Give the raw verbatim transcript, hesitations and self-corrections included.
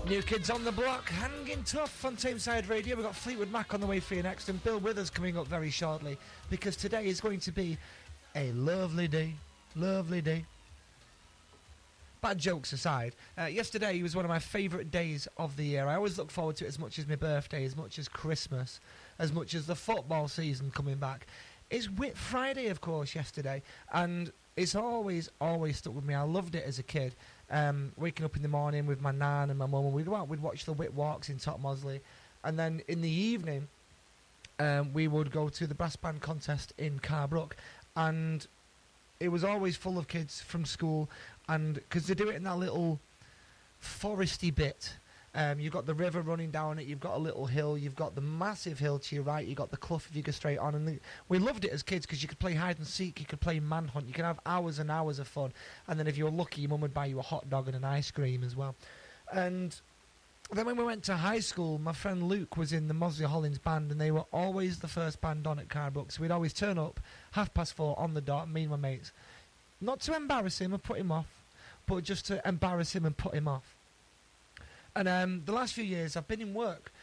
New Kids on the Block, hanging tough on Tameside Radio. We've got Fleetwood Mac on the way for you next, and Bill Withers coming up very shortly, because today is going to be a lovely day, lovely day. Bad jokes aside, uh, yesterday was one of my favourite days of the year. I always look forward to it as much as my birthday, as much as Christmas, as much as the football season coming back. It's Whit Friday, of course, yesterday, and it's always, always stuck with me. I loved it as a kid. Um, waking up in the morning with my nan and my mum, and we'd go out, we'd watch the Whit Walks in Top Mosley, and then in the evening, um, we would go to the brass band contest in Carbrook, and it was always full of kids from school, and because they do it in that little foresty bit. Um, you've got the river running down it, you've got a little hill, you've got the massive hill to your right, you've got the clough if you go straight on, and the, we loved it as kids because you could play hide and seek, you could play manhunt, you could have hours and hours of fun, and then if you were lucky, your mum would buy you a hot dog and an ice cream as well. And then when we went to high school, my friend Luke was in the Mosley Hollins band, and they were always the first band on at Carbrook, so we'd always turn up half past four on the dot, me and my mates, not to embarrass him or put him off, but just to embarrass him and put him off. And um, the last few years I've been in work,